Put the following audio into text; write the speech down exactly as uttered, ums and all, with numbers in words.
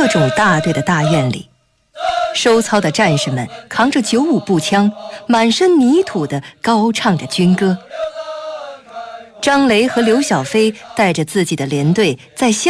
各种大队的大院里，收操的战士们扛着九五步枪，满身泥土地高唱着军歌。张雷和刘小飞带着自己的连队在